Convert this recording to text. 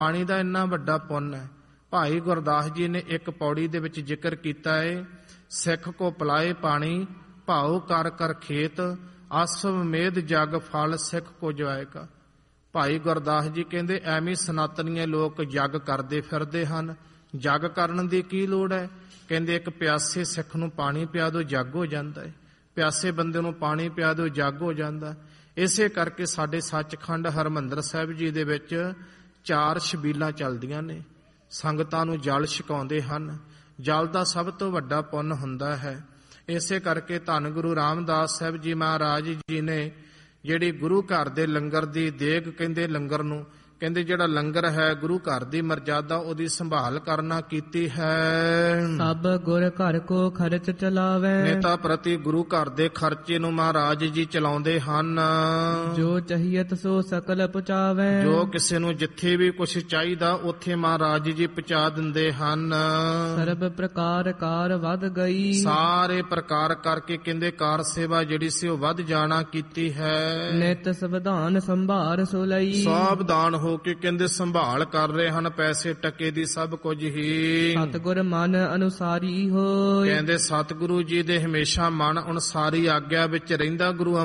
ਪਾਣੀ ਦਾ ਇੰਨਾ ਵੱਡਾ ਪੁੰਨ ਹੈ। ਭਾਈ ਗੁਰਦਾਸ ਜੀ ਨੇ ਇੱਕ ਪੌੜੀ ਦੇ ਵਿੱਚ ਜ਼ਿਕਰ ਕੀਤਾ ਹੈ, ਸਿੱਖ ਕੋ ਪਿਲਾਏ ਪਾਣੀ ਭਾਉ ਕਰ ਕਰ ਖੇਤ, ਆਸਵ ਮੇਧ ਜਗ ਫਲ ਸਿੱਖ ਕੋ ਜਵਾਏਗਾ। ਭਾਈ ਗੁਰਦਾਸ ਜੀ ਕਹਿੰਦੇ ਐਵੇਂ ਸਨਾਤਨੀਏ ਲੋਕ ਜਗ ਕਰਦੇ ਫਿਰਦੇ ਹਨ। ਜਗ ਕਰਨ ਦੀ ਕੀ ਲੋੜ ਹੈ? ਕਹਿੰਦੇ ਇੱਕ ਪਿਆਸੇ ਸਿੱਖ ਨੂੰ ਪਾਣੀ ਪਿਆ ਦਿਓ, ਜਗ ਹੋ ਜਾਂਦਾ ਹੈ। ਪਿਆਸੇ ਬੰਦੇ ਨੂੰ ਪਾਣੀ ਪਿਆ ਦਿਓ, ਜਗ ਹੋ ਜਾਂਦਾ। ਇਸੇ ਕਰਕੇ ਸਾਡੇ ਸੱਚਖੰਡ ਹਰਿਮੰਦਰ ਸਾਹਿਬ ਜੀ ਦੇ ਵਿੱਚ 4 ਛਬੀਲਾਂ ਚੱਲਦੀਆਂ ਨੇ। ਸੰਗਤਾਂ ਨੂੰ ਜਲ ਛਕਾਉਂਦੇ ਹਨ। ਜਲ ਦਾ ਸਭ ਤੋਂ ਵੱਡਾ ਪੁੰਨ ਹੁੰਦਾ ਹੈ। ਇਸੇ ਕਰਕੇ ਧੰਨ ਗੁਰੂ ਰਾਮਦਾਸ ਸਾਹਿਬ ਜੀ ਮਹਾਰਾਜ ਜੀ ਨੇ ਜਿਹੜੀ ਗੁਰੂ ਘਰ ਦੇ ਲੰਗਰ ਦੀ ਦੇਗ ਕਹਿੰਦੇ ਲੰਗਰ ਨੂੰ, ਕਹਿੰਦੇ ਜਿਹੜਾ ਲੰਗਰ ਹੈ ਗੁਰੂ ਘਰ ਦੀ ਮਰਜ਼ਾਦਾ ਉਹਦੀ ਸੰਭਾਲ ਕਰਨਾ ਕੀਤੀ ਹੈ। ਸਭ ਗੁਰ ਘਰ ਕੋ ਖਰਚ ਚਲਾਵੇ, ਨੇਤਾ ਪ੍ਰਤੀ ਗੁਰੂ ਘਰ ਦੇ ਖਰਚੇ ਨੂੰ ਮਹਾਰਾਜ ਜੀ ਚਲਾਉਂਦੇ ਹਨ। ਜੋ ਚਾਹੀਤ ਸੋ ਸਕਲ ਪਹੁੰਚਾਵੇ, ਜੋ ਕਿਸੇ ਨੂੰ ਜਿੱਥੇ ਵੀ ਕੁਛ ਚਾਹੀਦਾ ਉੱਥੇ ਮਹਾਰਾਜ ਜੀ ਪਹੁੰਚਾ ਦਿੰਦੇ ਹਨ। ਸਰਬ ਪ੍ਰਕਾਰ ਕਾਰ ਵਧ ਗਈ, ਸਾਰੇ ਪ੍ਰਕਾਰ ਕਰਕੇ ਕਹਿੰਦੇ ਕਾਰ ਸੇਵਾ ਜਿਹੜੀ ਸੀ ਉਹ ਵੱਧ ਜਾਣਾ ਕੀਤੀ ਹੈ। ਨਿਤ ਸਵਧਾਨ ਸੰਭਾਰ ਸੋ ਲਈ, ਸਾਵਧਾਨ ਹੋ ਕੇ ਕਹਿੰਦੇ ਸੰਭਾਲ ਕਰ ਰਹੇ ਹਨ ਪੈਸੇ ਟਕੇ ਦੀ ਸਭ ਕੁਝ ਹੀ। ਸਤਿਗੁਰ ਮਨ ਅਨੁਸਾਰੀ ਹੋਏ, ਕਹਿੰਦੇ ਸਤਿਗੁਰੂ ਜੀ ਦੇ ਹਮੇਸ਼ਾ ਮਨ ਅਨੁਸਾਰੀ ਆਗਿਆ ਵਿੱਚ ਰਹਿੰਦਾ ਗੁਰੂ